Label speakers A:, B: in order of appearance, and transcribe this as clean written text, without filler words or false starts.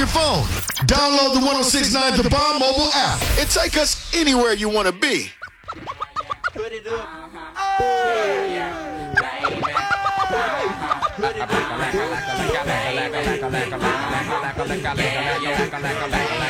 A: your phone. Download the 1069 The Bomb mobile app and take us anywhere you want to be.
B: Put it up. Put it up.